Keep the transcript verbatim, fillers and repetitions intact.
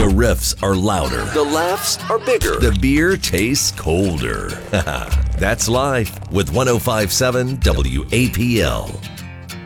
riffs are louder. The laughs are bigger. The beer tastes colder. That's life with one oh five point seven W A P L.